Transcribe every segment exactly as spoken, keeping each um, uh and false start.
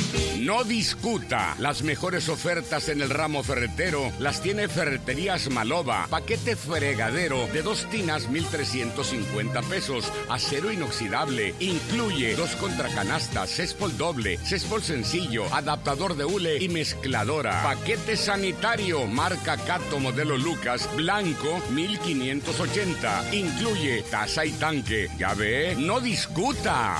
No discuta. Las mejores ofertas en el ramo ferretero las tiene Ferreterías Maloba. Paquete fregadero de dos tinas, mil trescientos cincuenta pesos. Acero inoxidable. Incluye dos contracanastas, céspol doble, céspol sencillo, adaptador de hule y mezcladora. Paquete sanitario, marca Cato, modelo Lucas, blanco, mil quinientos ochenta. Incluye taza y tanque. Ya ve, no discuta.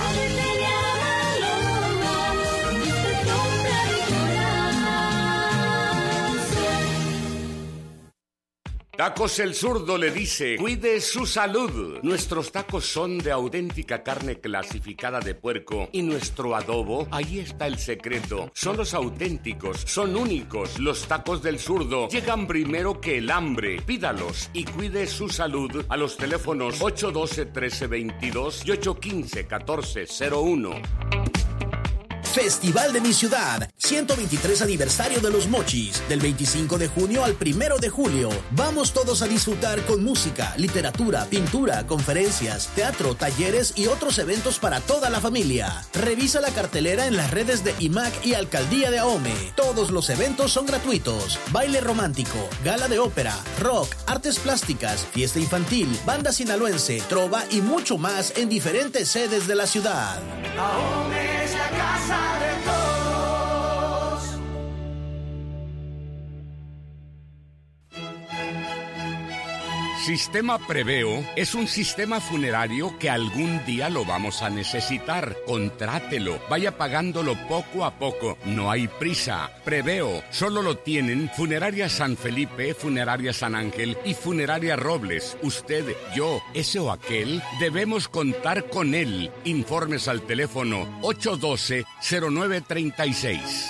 Tacos El Zurdo le dice, cuide su salud. Nuestros tacos son de auténtica carne clasificada de puerco y nuestro adobo, ahí está el secreto. Son los auténticos, son únicos. Los tacos del Zurdo llegan primero que el hambre. Pídalos y cuide su salud a los teléfonos ocho uno dos, uno tres dos dos y ocho uno cinco, uno cuatro cero uno. Festival de mi ciudad, ciento veintitrés aniversario de los Mochis, del veinticinco de junio al primero de julio. Vamos todos a disfrutar con música, literatura, pintura, conferencias, teatro, talleres y otros eventos para toda la familia. Revisa la cartelera en las redes de I M A C y Alcaldía de Ahome. Todos los eventos son gratuitos. Baile romántico, gala de ópera, rock, artes plásticas, fiesta infantil, banda sinaloense, trova y mucho más en diferentes sedes de la ciudad. Ahome es la casa de todos. Sistema Preveo es un sistema funerario que algún día lo vamos a necesitar. Contrátelo, vaya pagándolo poco a poco, no hay prisa. Preveo solo lo tienen Funeraria San Felipe, Funeraria San Ángel y Funeraria Robles. Usted, yo, ese o aquel, debemos contar con él. Informes al teléfono ocho uno dos, cero nueve tres seis.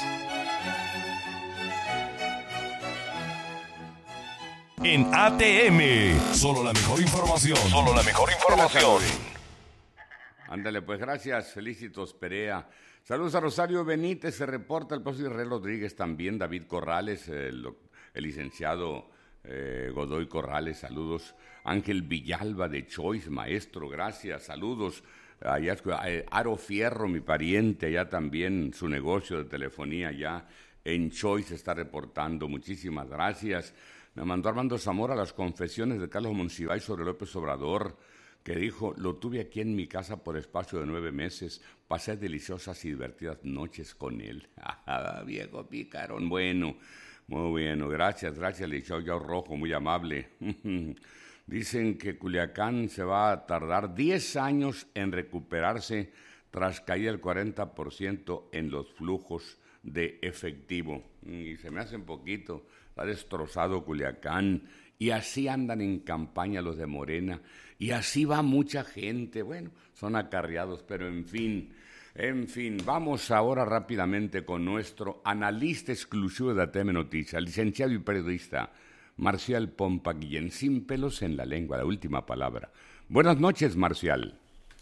En A T M, solo la mejor información. Solo la mejor información. Ándale, pues gracias, Felicitos Perea. Saludos a Rosario Benítez, se reporta el profesor Israel Rodríguez también, David Corrales, el, el licenciado eh, Godoy Corrales, saludos. Ángel Villalba de Choice, maestro, gracias, saludos. Allá, eh, Aro Fierro, mi pariente, allá también, su negocio de telefonía allá en Choice está reportando, muchísimas gracias. Me mandó Armando Zamora las confesiones de Carlos Monsiváis sobre López Obrador, que dijo, lo tuve aquí en mi casa por espacio de nueve meses, pasé deliciosas y divertidas noches con él. Viejo picarón, bueno, muy bueno, gracias, gracias, Liceo Yao Rojo, muy amable. Dicen que Culiacán se va a tardar diez años en recuperarse tras caer el cuarenta por ciento en los flujos de efectivo. Y se me hace un poquito, está destrozado Culiacán, y así andan en campaña los de Morena, y así va mucha gente, bueno, son acarreados, pero en fin, en fin, vamos ahora rápidamente con nuestro analista exclusivo de A T M Noticias, licenciado y periodista, Marcial Pompa Guillén, sin pelos en la lengua, la última palabra. Buenas noches, Marcial.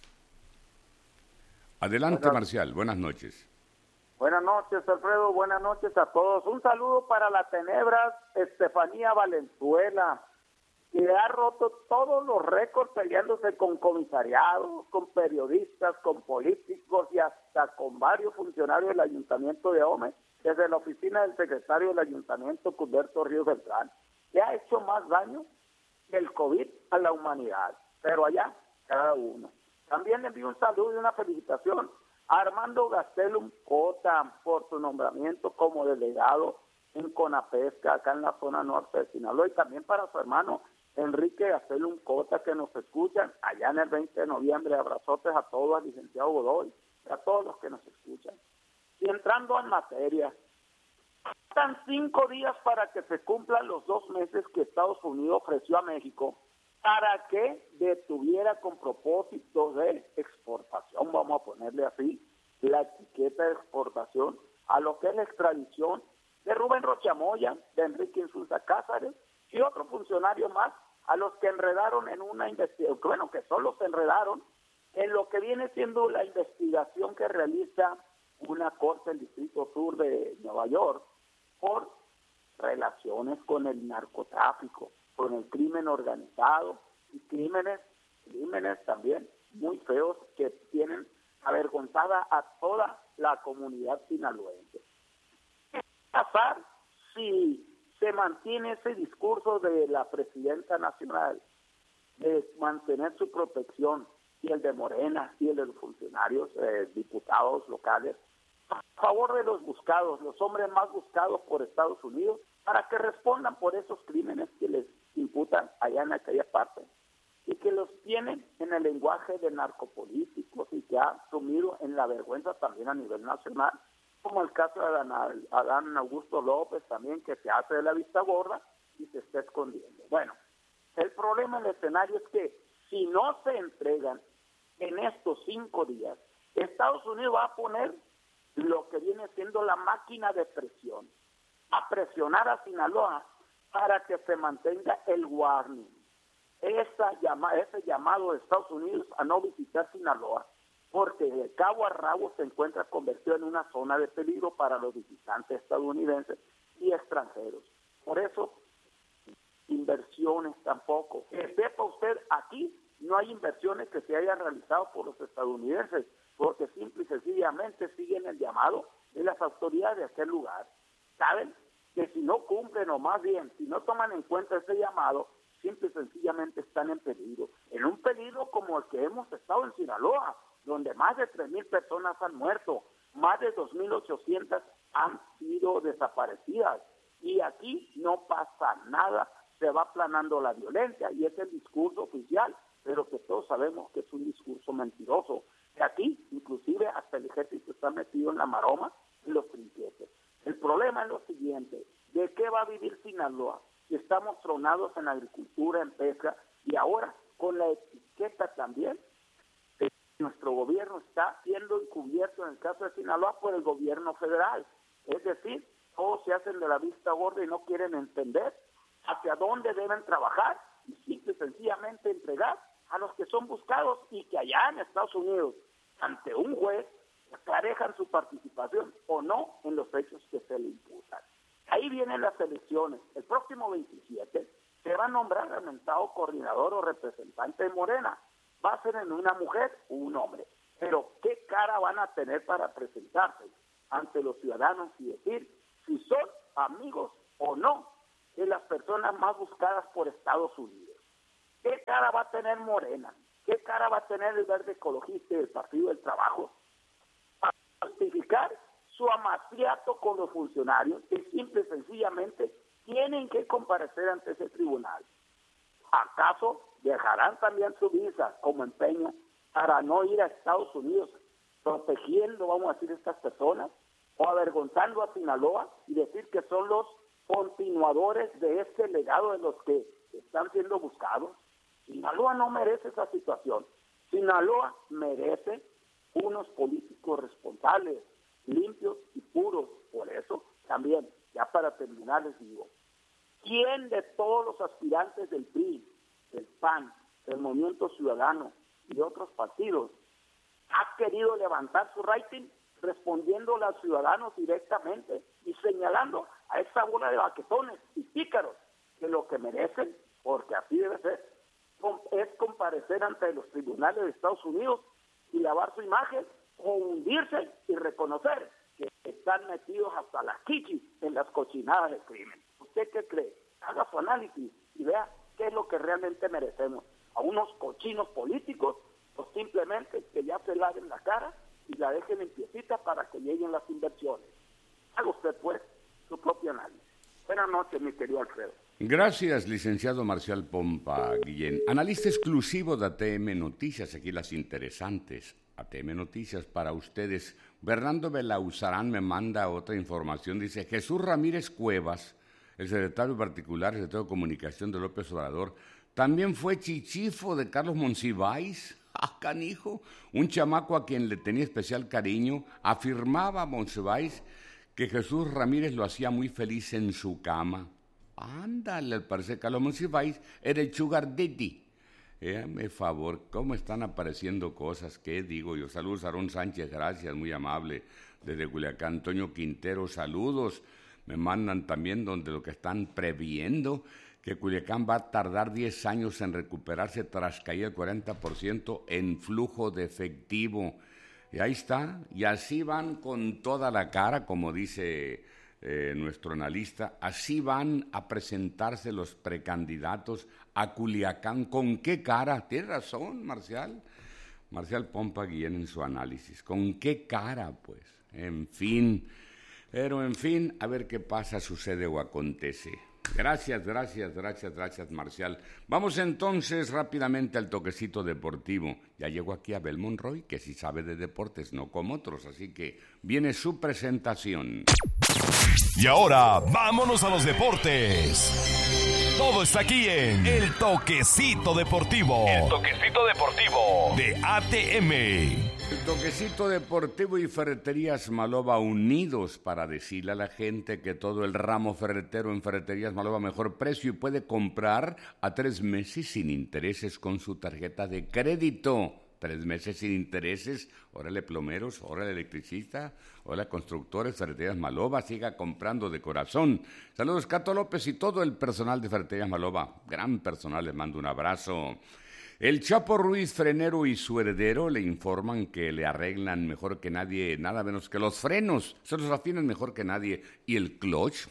Adelante, buenas. Marcial, buenas noches. Buenas noches, Alfredo, buenas noches a todos. Un saludo para la tenebras Estefanía Valenzuela, que ha roto todos los récords peleándose con comisariados, con periodistas, con políticos y hasta con varios funcionarios del Ayuntamiento de Ahome, desde la oficina del secretario del Ayuntamiento, Cusberto Ríos Beltrán, que ha hecho más daño que el COVID a la humanidad, pero allá, cada uno. También le envío un saludo y una felicitación a Armando Gastelum Cota por su nombramiento como delegado en Conapesca, acá en la zona norte de Sinaloa, y también para su hermano Enrique Gastelum Cota, que nos escuchan allá en el veinte de noviembre. Abrazotes a todos, al licenciado Godoy, y a todos los que nos escuchan. Y entrando en materia, faltan cinco días para que se cumplan los dos meses que Estados Unidos ofreció a México para que detuviera con propósito de exportación, vamos a ponerle así, la etiqueta de exportación a lo que es la extradición de Rubén Rochamoya, de Enrique Insulza Cázares y otros funcionarios más a los que enredaron en una investigación, bueno, que solo se enredaron en lo que viene siendo la investigación que realiza una corte del Distrito Sur de Nueva York por relaciones con el narcotráfico, con el crimen organizado y crímenes, crímenes también muy feos que tienen avergonzada a toda la comunidad sinaloense. ¿Qué va a pasar si se mantiene ese discurso de la presidenta nacional de mantener su protección, y el de Morena y el de los funcionarios, eh, diputados locales, a favor de los buscados, los hombres más buscados por Estados Unidos, para que respondan por esos crímenes que les imputan allá en aquella parte, y que los tienen en el lenguaje de narcopolíticos y que ha sumido en la vergüenza también a nivel nacional, como el caso de Adán, Adán Augusto López también, que se hace de la vista gorda y se está escondiendo. Bueno, el problema en el escenario es que si no se entregan en estos cinco días, Estados Unidos va a poner lo que viene siendo la máquina de presión, a presionar a Sinaloa para que se mantenga el warning, esa llama, ese llamado de Estados Unidos a no visitar Sinaloa, porque de cabo a rabo se encuentra convertido en una zona de peligro para los visitantes estadounidenses y extranjeros. Por eso, inversiones tampoco. Que sepa usted, aquí no hay inversiones que se hayan realizado por los estadounidenses, porque simple y sencillamente siguen el llamado de las autoridades de aquel lugar. Saben que si no cumplen, o más bien, si no toman en cuenta ese llamado, simple y sencillamente están en peligro. En un peligro como el que hemos estado en Sinaloa, donde más de tres mil personas han muerto, más de dos mil ochocientas han sido desaparecidas, y aquí no pasa nada, se va aplanando la violencia, y es el discurso oficial, pero que todos sabemos que es un discurso mentiroso. Y aquí, inclusive, hasta el ejército está metido en la maroma y los trinquetes. El problema es lo siguiente: ¿de qué va a vivir Sinaloa? Si estamos tronados en agricultura, en pesca, y ahora con la etiqueta también, eh, nuestro gobierno está siendo encubierto en el caso de Sinaloa por el gobierno federal. Es decir, todos se hacen de la vista gorda y no quieren entender hacia dónde deben trabajar y simple y sencillamente entregar a los que son buscados, y que allá en Estados Unidos, ante un juez, parejan su participación o no en los hechos que se le imputan. Ahí vienen las elecciones. El próximo veintisiete se va a nombrar el mentado coordinador o representante de Morena. Va a ser en una mujer o un hombre. Pero ¿qué cara van a tener para presentarse ante los ciudadanos y decir si son amigos o no de las personas más buscadas por Estados Unidos? ¿Qué cara va a tener Morena? ¿Qué cara va a tener el Verde Ecologista y el Partido del Trabajo para justificar su amaciato con los funcionarios que simple y sencillamente tienen que comparecer ante ese tribunal? ¿Acaso dejarán también su visa como empeño para no ir a Estados Unidos protegiendo, vamos a decir, estas personas, o avergonzando a Sinaloa y decir que son los continuadores de este legado de los que están siendo buscados? Sinaloa no merece esa situación. Sinaloa merece unos políticos responsables, limpios y puros. Por eso, también, ya para terminar les digo, ¿quién de todos los aspirantes del P R I, del P A N, del Movimiento Ciudadano y de otros partidos ha querido levantar su rating respondiendo a los ciudadanos directamente y señalando a esa bola de baquetones y pícaros que lo que merecen, porque así debe ser, es comparecer ante los tribunales de Estados Unidos y lavar su imagen, o hundirse y reconocer que están metidos hasta las chichis en las cochinadas del crimen? ¿Usted qué cree? Haga su análisis y vea qué es lo que realmente merecemos. ¿A unos cochinos políticos, o simplemente que ya se laven la cara y la dejen limpiecita para que lleguen las inversiones? Haga usted pues su propio análisis. Buenas noches, mi querido Alfredo. Gracias, licenciado Marcial Pompa Guillén. Analista exclusivo de A T M Noticias, aquí las interesantes. A T M Noticias para ustedes. Bernardo Belauzarán me manda otra información. Dice, Jesús Ramírez Cuevas, el secretario particular, el secretario de Comunicación de López Obrador, también fue chichifo de Carlos Monsiváis. ¡Ah, canijo! Un chamaco a quien le tenía especial cariño. Afirmaba Monsiváis que Jesús Ramírez lo hacía muy feliz en su cama. Ándale, al parecer Carlos Monsiváis era el sugar daddy. Hágame favor, ¿cómo están apareciendo cosas? ¿Qué digo yo? Saludos a Aarón Sánchez, gracias, muy amable. Desde Culiacán, Antonio Quintero, saludos. Me mandan también donde lo que están previendo, que Culiacán va a tardar diez años en recuperarse tras caer el cuarenta por ciento en flujo de efectivo. Y ahí está, y así van con toda la cara, como dice eh, nuestro analista, así van a presentarse los precandidatos a Culiacán. ¿Con qué cara? Tiene razón, Marcial. Marcial Pompa Guillén en su análisis. ¿Con qué cara, pues? En fin, pero en fin, a ver qué pasa, sucede o acontece. Gracias, gracias, gracias, gracias, Marcial. Vamos entonces rápidamente al toquecito deportivo. Ya llegó aquí Abel Monroy, que sí sabe de deportes, no como otros, así que viene su presentación. Y ahora, vámonos a los deportes. Todo está aquí en El Toquecito Deportivo. El Toquecito Deportivo de A T M. El Toquecito Deportivo y Ferreterías Maloba unidos para decirle a la gente que todo el ramo ferretero en Ferreterías Maloba mejor precio y puede comprar a tres meses sin intereses con su tarjeta de crédito. Tres meses sin intereses, órale plomeros, órale electricista, órale constructores, Ferreterías Maloba, siga comprando de corazón. Saludos Cato López y todo el personal de Ferreterías Maloba, gran personal, les mando un abrazo. El Chapo Ruiz, frenero y su heredero le informan que le arreglan mejor que nadie, nada menos que los frenos, se los afinan mejor que nadie. Y el clutch,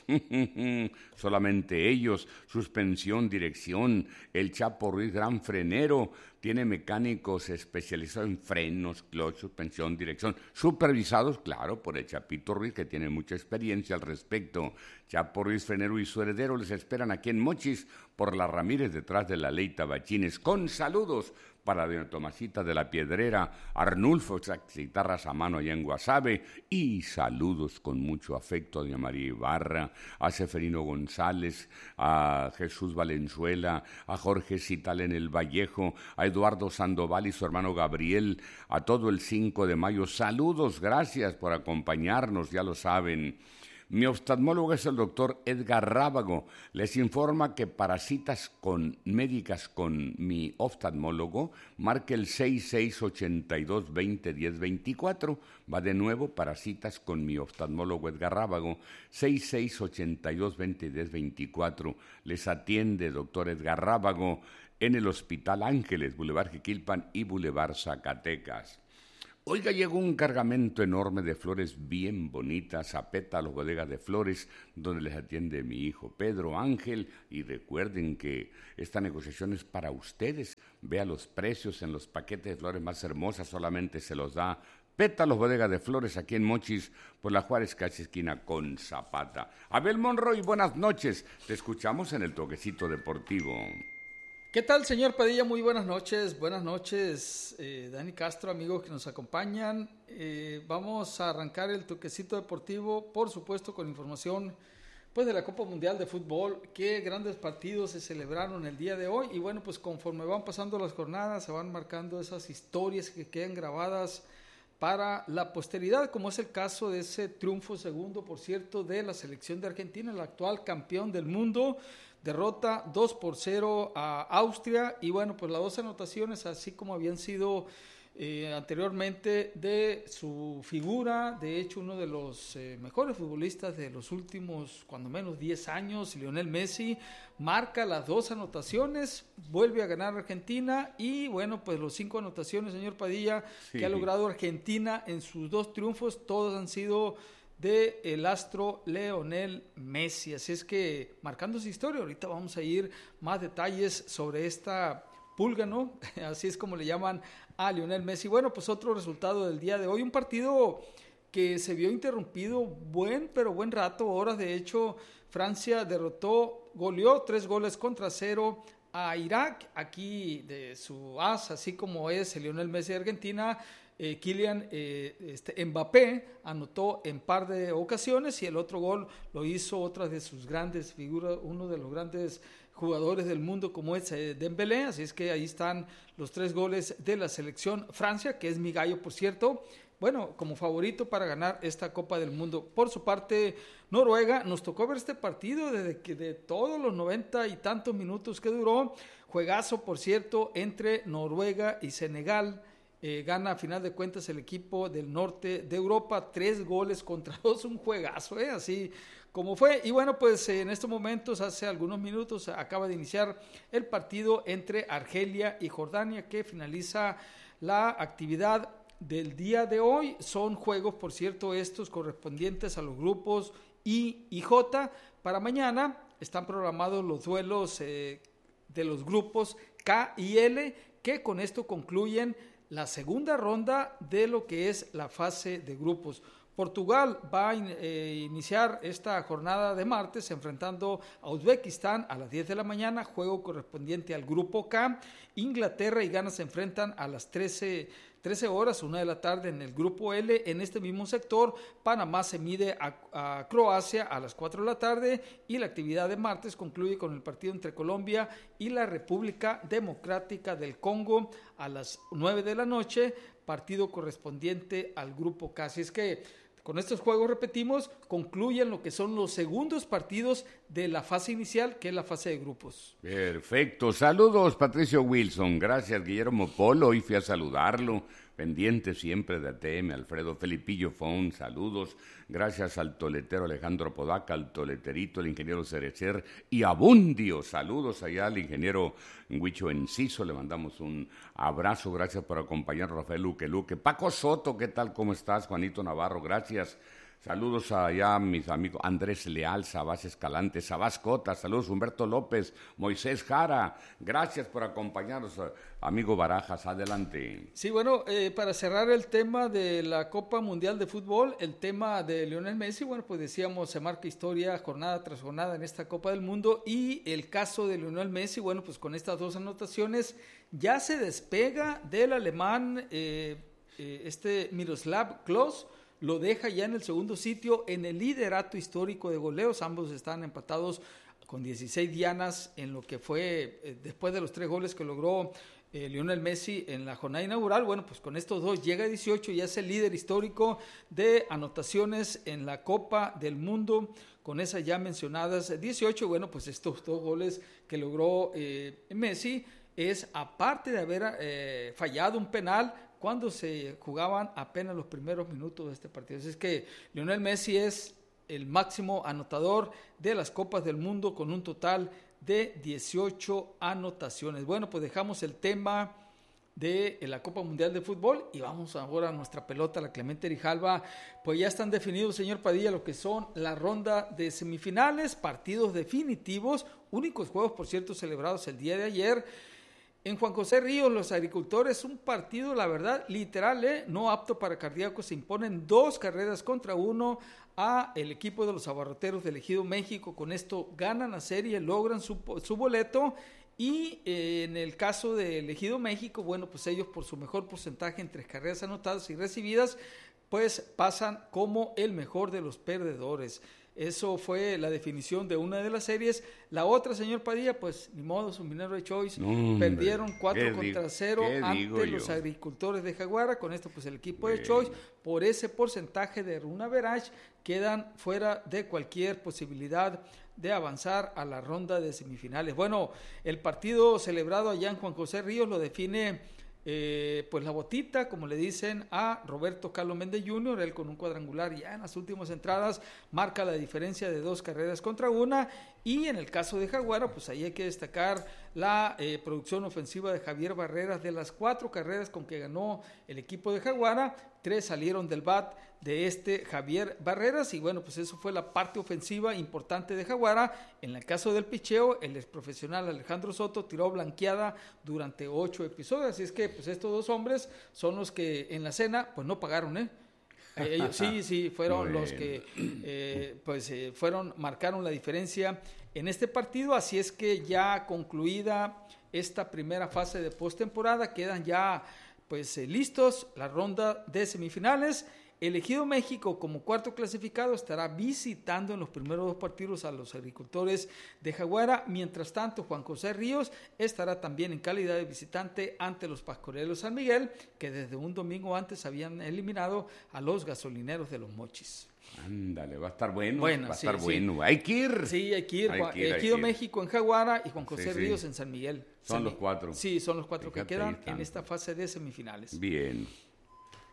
solamente ellos, suspensión, dirección. El Chapo Ruiz, gran frenero, tiene mecánicos especializados en frenos, clutch, suspensión, dirección, supervisados, claro, por el Chapito Ruiz, que tiene mucha experiencia al respecto. Chapo Ruiz, frenero y su heredero les esperan aquí en Mochis por la Ramírez, detrás de la Ley Tabachines, con saludos para doña Tomasita de la Piedrera, Arnulfo, guitarras a mano allá en Guasave, y saludos con mucho afecto a doña María Ibarra, a Seferino González, a Jesús Valenzuela, a Jorge Cital en el Vallejo, a Eduardo Sandoval y su hermano Gabriel, a todo el cinco de mayo. Saludos, gracias por acompañarnos, ya lo saben. Mi oftalmólogo es el doctor Edgar Rábago. Les informa que para citas con médicas con mi oftalmólogo, marque el seis seis ocho dos, dos cero, uno cero dos cuatro. Va de nuevo para citas con mi oftalmólogo Edgar Rábago, seis seis ocho dos, dos cero, uno cero dos cuatro. Les atiende doctor Edgar Rábago en el Hospital Ángeles, Boulevard Jiquilpan y Boulevard Zacatecas. Oiga, llegó un cargamento enorme de flores bien bonitas a Pétalos Bodega de Flores, donde les atiende mi hijo Pedro Ángel. Y recuerden que esta negociación es para ustedes. Vea los precios en los paquetes de flores más hermosas, solamente se los da Pétalos Bodega de Flores, aquí en Mochis, por la Juárez, casi esquina con Zapata. Abel Monroy, buenas noches. Te escuchamos en el Toquecito Deportivo. ¿Qué tal, señor Padilla? Muy buenas noches. Buenas noches, eh, Dani Castro, amigos que nos acompañan. Eh, vamos a arrancar el Toquecito Deportivo, por supuesto, con información pues de la Copa Mundial de Fútbol. Qué grandes partidos se celebraron el día de hoy. Y bueno, pues conforme van pasando las jornadas, se van marcando esas historias que quedan grabadas para la posteridad, como es el caso de ese triunfo segundo, por cierto, de la selección de Argentina, el actual campeón del mundo. Derrota dos por cero a Austria y bueno, pues las dos anotaciones, así como habían sido eh, anteriormente, de su figura, de hecho uno de los eh, mejores futbolistas de los últimos, cuando menos diez años, Lionel Messi, marca las dos anotaciones, vuelve a ganar Argentina y bueno, pues los cinco anotaciones, señor Padilla, sí, que ha logrado Argentina en sus dos triunfos, todos han sido de el astro Lionel Messi, así es que marcando su historia. Ahorita vamos a ir más detalles sobre esta pulga, ¿no? Así es como le llaman a Lionel Messi. Bueno, pues otro resultado del día de hoy, un partido que se vio interrumpido buen, pero buen rato, horas. De hecho, Francia derrotó, goleó tres goles contra cero a Irak, aquí de su as, así como es el Lionel Messi de Argentina. Eh, Kylian eh, este, Mbappé anotó en par de ocasiones y el otro gol lo hizo otra de sus grandes figuras, uno de los grandes jugadores del mundo como es eh, Dembélé, así es que ahí están los tres goles de la selección Francia, que es mi gallo por cierto, bueno, como favorito para ganar esta Copa del Mundo. Por su parte, Noruega, nos tocó ver este partido desde que de todos los noventa y tantos minutos que duró, juegazo por cierto entre Noruega y Senegal. Eh, gana a final de cuentas el equipo del norte de Europa, tres goles contra dos, un juegazo, ¿eh? Así como fue. Y bueno, pues eh, en estos momentos, hace algunos minutos, acaba de iniciar el partido entre Argelia y Jordania, que finaliza la actividad del día de hoy. Son juegos, por cierto, estos correspondientes a los grupos I y J. Para mañana están programados los duelos eh, de los grupos K y L, que con esto concluyen la segunda ronda de lo que es la fase de grupos. Portugal va a eh, iniciar esta jornada de martes enfrentando a Uzbekistán a las diez de la mañana, juego correspondiente al grupo K. Inglaterra y Ghana se enfrentan a las trece horas, una de la tarde en el grupo L. En este mismo sector, Panamá se mide a, a Croacia a las cuatro de la tarde y la actividad de martes concluye con el partido entre Colombia y la República Democrática del Congo a las nueve de la noche, partido correspondiente al grupo K. Así es que con estos juegos, repetimos, concluyen lo que son los segundos partidos de la fase inicial, que es la fase de grupos. Perfecto. Saludos, Patricio Wilson. Gracias, Guillermo Polo. Hoy fui a saludarlo. Pendiente siempre de A T M. Alfredo Felipillo Fon. Saludos. Gracias al toletero Alejandro Podaca, al toleterito, el ingeniero Cerecer y Abundio. Saludos allá al ingeniero Huicho Enciso. Le mandamos un abrazo. Gracias por acompañarnos, Rafael Luque Luque. Paco Soto, ¿qué tal? ¿Cómo estás? Juanito Navarro, gracias. Saludos allá a mis amigos Andrés Leal, Sabás Escalante, Sabás Cota, saludos Humberto López, Moisés Jara, gracias por acompañarnos, amigo Barajas, adelante. Sí, bueno, eh, para cerrar el tema de la Copa Mundial de Fútbol, el tema de Lionel Messi, bueno, pues decíamos, se marca historia jornada tras jornada en esta Copa del Mundo, y el caso de Lionel Messi, bueno, pues con estas dos anotaciones ya se despega del alemán, eh, eh, este Miroslav Klose, lo deja ya en el segundo sitio en el liderato histórico de goleos. Ambos están empatados con dieciséis dianas en lo que fue eh, después de los tres goles que logró eh, Lionel Messi en la jornada inaugural. Bueno, pues con estos dos llega a dieciocho y ya es el líder histórico de anotaciones en la Copa del Mundo, con esas ya mencionadas dieciocho. Bueno, pues estos dos goles que logró eh, Messi es, aparte de haber eh, fallado un penal cuando se jugaban apenas los primeros minutos de este partido. Así es que Lionel Messi es el máximo anotador de las Copas del Mundo con un total de dieciocho anotaciones. Bueno, pues dejamos el tema de la Copa Mundial de Fútbol y vamos ahora a nuestra pelota, la Clemente Grijalva. Pues ya están definidos, señor Padilla, lo que son la ronda de semifinales, partidos definitivos, únicos juegos, por cierto, celebrados el día de ayer. En Juan José Ríos, los agricultores, un partido, la verdad, literal, ¿eh? no apto para cardíacos, se imponen dos carreras contra uno a el equipo de los abarroteros del Ejido México. Con esto ganan la serie, logran su, su boleto, y eh, en el caso del Ejido México, bueno, pues ellos por su mejor porcentaje entre carreras anotadas y recibidas, pues pasan como el mejor de los perdedores. Eso fue la definición de una de las series. La otra, señor Padilla, pues ni modo, su minero de Choice, no, perdieron cuatro contra cero ante los agricultores de Jaguara. Con esto, pues el equipo Bien. de Choice, por ese porcentaje de run average, quedan fuera de cualquier posibilidad de avanzar a la ronda de semifinales. Bueno, el partido celebrado allá en Juan José Ríos lo define Eh, pues la botita, como le dicen a Roberto Carlos Méndez junior, él con un cuadrangular ya en las últimas entradas marca la diferencia de dos carreras contra una. Y en el caso de Jaguara, pues ahí hay que destacar la eh, producción ofensiva de Javier Barreras. De las cuatro carreras con que ganó el equipo de Jaguara, tres salieron del bat de este Javier Barreras, y bueno, pues eso fue la parte ofensiva importante de Jaguara. En el caso del picheo, el ex profesional Alejandro Soto tiró blanqueada durante ocho episodios, así es que pues estos dos hombres son los que en la cena pues no pagaron, ¿eh? Eh, ellos sí, sí, fueron los que eh, pues eh, fueron, marcaron la diferencia en este partido. Así es que ya concluida esta primera fase de postemporada, quedan ya pues eh, listos la ronda de semifinales. El Ejido México, como cuarto clasificado, estará visitando en los primeros dos partidos a los agricultores de Jaguara. Mientras tanto, Juan José Ríos estará también en calidad de visitante ante los Pascuareros San Miguel, que desde un domingo antes habían eliminado a los Gasolineros de Los Mochis. Ándale, va a estar bueno, bueno va a sí, estar sí. bueno. Hay que ir. Sí, hay que ir. Hay que ir Ejido México en Jaguara y Juan José sí, Ríos sí. en San Miguel. Son San los cuatro. Sí, son los cuatro Fíjate, que quedan en esta fase de semifinales. Bien.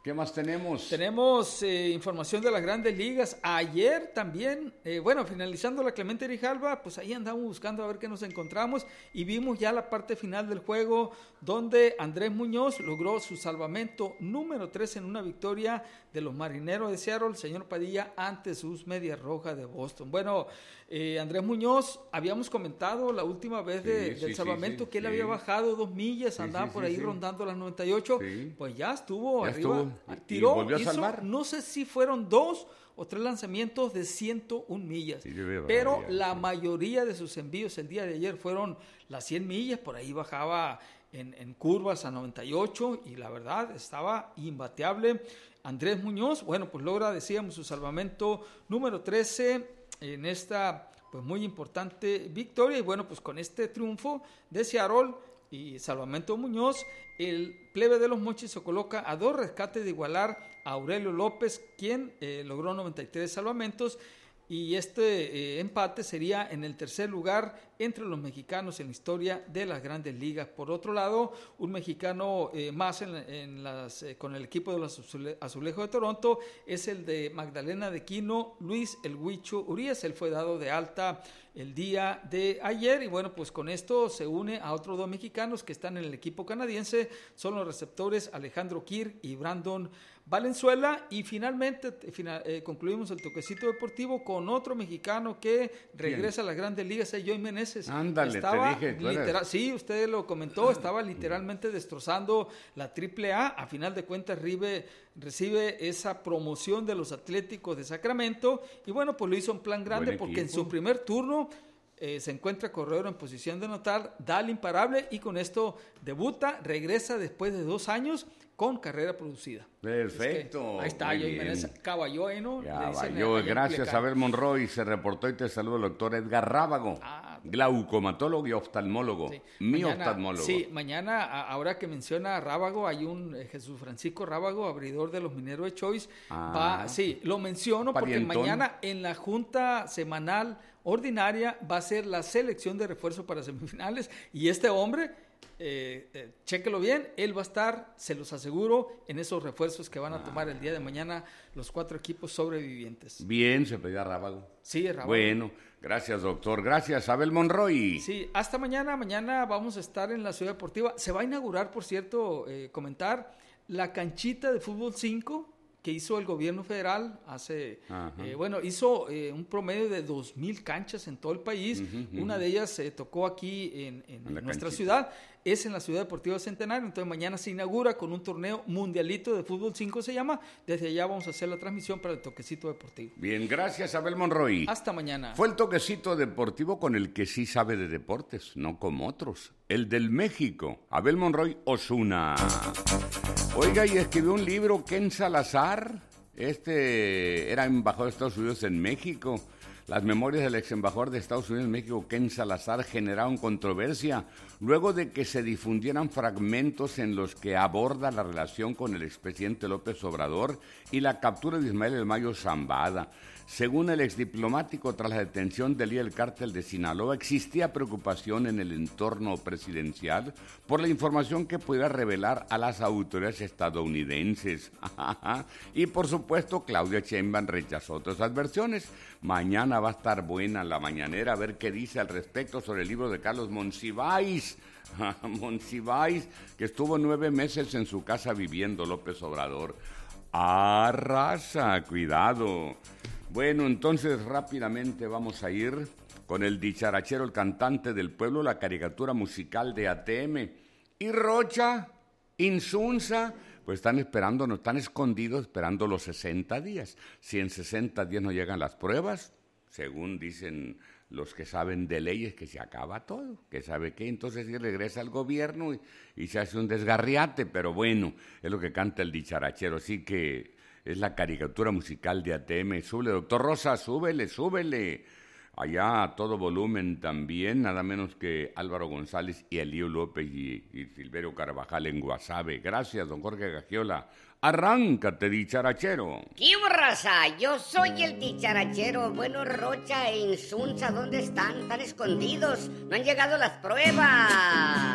¿Qué más tenemos? Tenemos eh, información de las grandes ligas. Ayer también, eh, bueno, finalizando la Clemente Grijalva, pues ahí andamos buscando a ver qué nos encontramos y vimos ya la parte final del juego donde Andrés Muñoz logró su salvamento número tres en una victoria de los Marineros de Seattle, el señor Padilla, ante sus Medias Rojas de Boston. Bueno, eh, Andrés Muñoz, habíamos comentado la última vez de, sí, del sí, salvamento sí, sí, que él sí. había bajado dos millas, sí, andaba sí, por ahí sí, rondando las noventa y ocho, sí. pues ya estuvo ya arriba. Estuvo. Tiró, ¿Y volvió a hizo, salvar? No sé si fueron dos o tres lanzamientos de ciento una millas, sí, pero variar, la sí. mayoría de sus envíos el día de ayer fueron las cien millas, por ahí bajaba en, en curvas a noventa y ocho y la verdad estaba imbateable. Andrés Muñoz, bueno, pues logra, decíamos, su salvamento número trece en esta pues muy importante victoria y bueno, pues con este triunfo de Seattle y Salvamento Muñoz, el plebe de los Mochis se coloca a dos rescates de igualar a Aurelio López, quien eh, logró noventa y tres salvamentos, y este eh, empate sería en el tercer lugar entre los mexicanos en la historia de las grandes ligas. Por otro lado, un mexicano eh, más en, en las, eh, con el equipo de los Azule- Azulejos de Toronto es el de Magdalena de Quino, Luis El Huicho Urías. Él fue dado de alta el día de ayer y bueno, pues con esto se une a otros dos mexicanos que están en el equipo canadiense, son los receptores Alejandro Kirk y Brandon Valenzuela. Y finalmente final, eh, concluimos el toquecito deportivo con otro mexicano que regresa ¿Quién? a las grandes ligas, es Joey Meneses. Ándale, estaba te dije, literal, sí, usted lo comentó, estaba literalmente destrozando la triple A. A final de cuentas Rive recibe esa promoción de los Atléticos de Sacramento y bueno, pues lo hizo en plan grande porque en su primer turno Eh, se encuentra corredor en posición de anotar, da el imparable y con esto debuta, regresa después de dos años con carrera producida. Perfecto. Es que, ahí está, yo Menez, caballó, ¿eh, no? Caballó, gracias a Abel Monroy, se reportó y te saludo el doctor Edgar Rábago, ah, glaucomatólogo y oftalmólogo, sí. mi mañana, oftalmólogo. Sí, mañana, ahora que menciona a Rábago, hay un eh, Jesús Francisco Rábago, abridor de los Mineros de Choice, ah, va, sí, lo menciono parientón. Porque mañana en la junta semanal ordinaria va a ser la selección de refuerzo para semifinales y este hombre, eh, eh, chéquelo bien, él va a estar, se los aseguro, en esos refuerzos que van a tomar el día de mañana los cuatro equipos sobrevivientes. Bien, se pedía Rábago. Sí, Rábago. Bueno, gracias doctor, gracias Abel Monroy. Sí, hasta mañana, mañana vamos a estar en la Ciudad Deportiva, se va a inaugurar, por cierto, eh, comentar, la canchita de fútbol cinco, que hizo el gobierno federal hace, eh, bueno, hizo eh, un promedio de dos mil canchas en todo el país, uh-huh, uh-huh. Una de ellas se eh, tocó aquí en, en, en nuestra canchita. Ciudad, es en la Ciudad Deportiva Centenario, entonces mañana se inaugura con un torneo mundialito de fútbol cinco se llama, desde allá vamos a hacer la transmisión para el toquecito deportivo. Bien, gracias Abel Monroy. Hasta mañana. Fue el toquecito deportivo con el que sí sabe de deportes, no como otros, el del México, Abel Monroy Osuna. Oiga, y escribió un libro Ken Salazar, este era embajador de Estados Unidos en México. Las memorias del ex embajador de Estados Unidos en México, Ken Salazar, generaron controversia luego de que se difundieran fragmentos en los que aborda la relación con el expresidente López Obrador y la captura de Ismael El Mayo Zambada. Según el exdiplomático, tras la detención del líder del cártel de Sinaloa, existía preocupación en el entorno presidencial por la información que pudiera revelar a las autoridades estadounidenses. Y por supuesto, Claudia Sheinbaum rechazó otras adversiones. Mañana va a estar buena la mañanera a ver qué dice al respecto sobre el libro de Carlos Monsiváis. Monsiváis, que estuvo nueve meses en su casa viviendo López Obrador. Arrasa, cuidado. Bueno, entonces rápidamente vamos a ir con el dicharachero, el cantante del pueblo, la caricatura musical de A T M. Y Rocha, Insunza, pues están esperando, no están escondidos esperando los sesenta días. Si en sesenta días no llegan las pruebas, según dicen los que saben de leyes, que se acaba todo, que sabe qué, entonces sí regresa al gobierno y, y se hace un desgarriate, pero bueno, es lo que canta el dicharachero, así que es la caricatura musical de A T M. Súbele, doctor Rosa, súbele, súbele. Allá a todo volumen también, nada menos que Álvaro González y Elío López y, y Silverio Carvajal en Guasave. Gracias, don Jorge Gagiola. Arráncate, dicharachero. ¿Qué raza? Yo soy el dicharachero. Bueno, Rocha e Insunza, ¿dónde están? Están escondidos. No han llegado las pruebas.